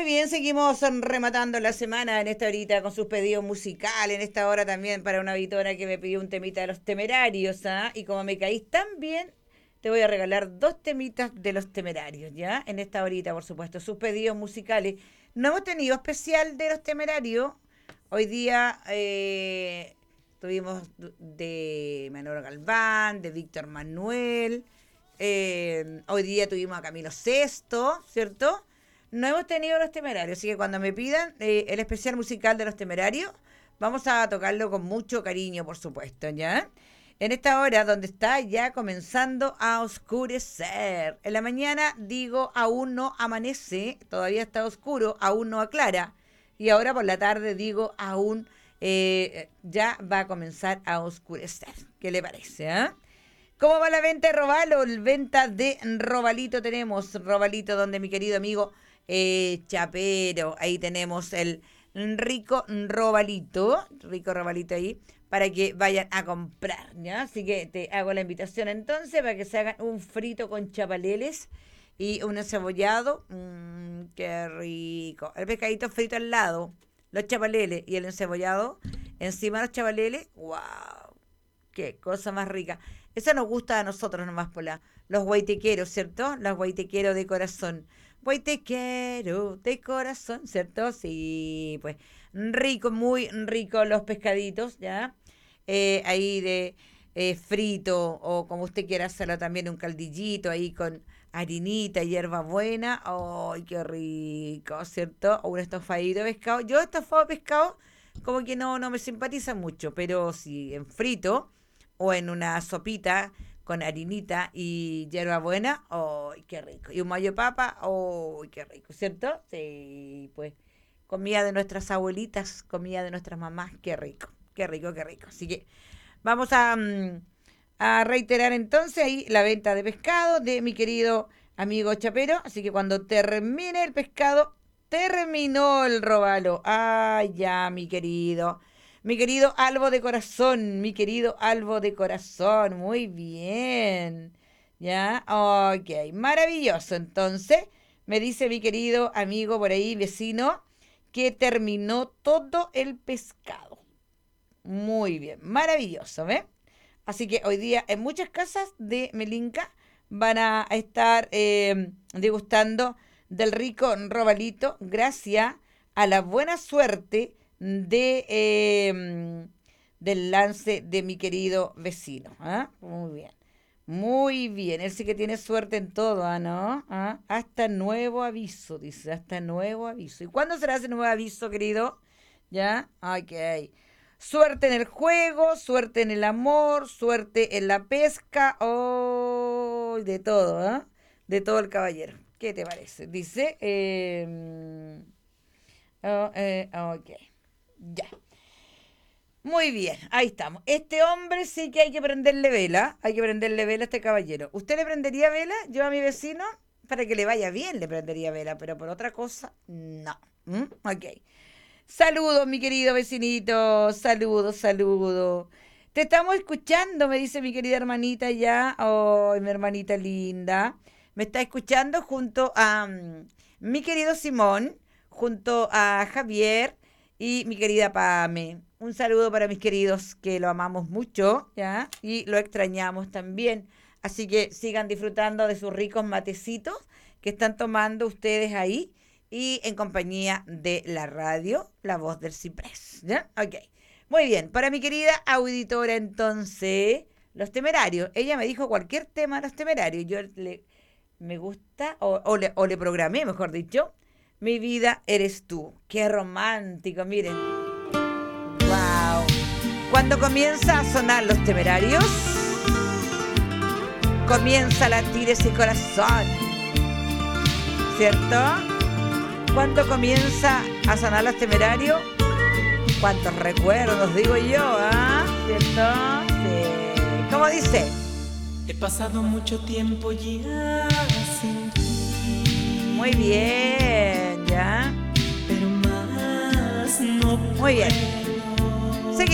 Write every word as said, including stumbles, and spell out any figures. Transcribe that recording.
Muy bien, seguimos rematando la semana en esta horita con sus pedidos musicales, en esta hora también para una auditora que me pidió un temita de Los Temerarios, ¿ah? Y como me caís tan bien, te voy a regalar dos temitas de Los Temerarios, ¿ya? En esta horita, por supuesto, sus pedidos musicales. No hemos tenido especial de Los Temerarios. Hoy día eh, tuvimos de Manolo Galván, de Víctor Manuel. Eh, hoy día tuvimos a Camilo Sesto, ¿cierto? No hemos tenido Los Temerarios, así que cuando me pidan eh, el especial musical de Los Temerarios, vamos a tocarlo con mucho cariño, por supuesto, ¿ya? En esta hora donde está ya comenzando a oscurecer. En la mañana digo aún no amanece, todavía está oscuro, aún no aclara. Y ahora por la tarde digo aún eh, ya va a comenzar a oscurecer. ¿Qué le parece, eh? ¿Cómo va la venta de Robalo? El venta de Robalito tenemos. Robalito donde mi querido amigo eh, Chapero. Ahí tenemos el rico Robalito. Rico Robalito ahí. Para que vayan a comprar, ¿ya? Así que te hago la invitación entonces para que se hagan un frito con chapaleles y un encebollado. Mmm, qué rico. El pescadito frito al lado, los chapaleles y el encebollado encima de los chapaleles. ¡Wow! ¡Qué cosa más rica! Eso nos gusta a nosotros nomás, por la, los guaitequeros, ¿cierto? Los guaitequeros de corazón. Guaitequero de corazón, ¿cierto? Sí, pues rico, muy rico los pescaditos, ¿ya? Eh, ahí de eh, frito o como usted quiera hacerlo también, un caldillito ahí con harinita, hierbabuena. ¡Ay, qué rico! ¿Cierto? O un estofadito de pescado. Yo estofado de pescado como que no, no me simpatiza mucho, pero si en frito o en una sopita con harinita y hierbabuena, ¡ay, qué rico! Y un mayo de papa, ¡ay, qué rico! ¿Cierto? Sí, pues comida de nuestras abuelitas, comida de nuestras mamás, qué rico, qué rico, qué rico. Así que vamos a, a reiterar entonces ahí la venta de pescado de mi querido amigo Chapero. Así que cuando termine el pescado, terminó el robalo. Ay, ya, mi querido. Mi querido Albo de corazón, mi querido Albo de corazón. Muy bien. Ya, ok, maravilloso. Entonces, me dice mi querido amigo por ahí, vecino, que terminó todo el pescado. Muy bien, maravilloso, ¿ves? Así que hoy día en muchas casas de Melinca van a estar eh, degustando del rico robalito gracias a la buena suerte de eh, del lance de mi querido vecino. ¿eh? Muy bien. Muy bien, él sí que tiene suerte en todo, ¿ah, no? ¿Ah? Hasta nuevo aviso, dice, hasta nuevo aviso. ¿Y cuándo será ese nuevo aviso, querido? ¿Ya? Ok. Suerte en el juego, suerte en el amor, suerte en la pesca, oh, de todo, ¿ah? ¿eh? De todo el caballero. ¿Qué te parece? Dice, eh, oh, eh, ok, ya. Muy bien, ahí estamos. Este hombre sí que hay que prenderle vela, hay que prenderle vela a este caballero. ¿Usted le prendería vela? Yo a mi vecino, para que le vaya bien, le prendería vela, pero por otra cosa, no. ¿Mm? Ok. Saludos, mi querido vecinito, saludos, saludos. Te estamos escuchando, me dice mi querida hermanita ya. Oh, mi hermanita linda. Me está escuchando junto a um, mi querido Simón, junto a Javier y mi querida Pame. Un saludo para mis queridos que lo amamos mucho, ¿ya? Y lo extrañamos también. Así que sigan disfrutando de sus ricos matecitos que están tomando ustedes ahí y en compañía de la radio, La Voz del Ciprés, ¿ya? Ok. Muy bien. Para mi querida auditora, entonces, Los Temerarios. Ella me dijo cualquier tema de Los Temerarios. Yo le me gusta, o, o, le, o le programé, mejor dicho, Mi vida eres tú. Qué romántico, miren. Wow. Cuando comienza a sonar Los Temerarios, comienza a latir ese corazón, ¿cierto? Cuando comienza a sonar Los Temerarios, cuántos recuerdos, digo yo, ¿ah? ¿eh? ¿Cierto? Sí. ¿Cómo dice? He pasado mucho tiempo ya sin ti. Muy bien, ¿ya? Pero más no Muy bien.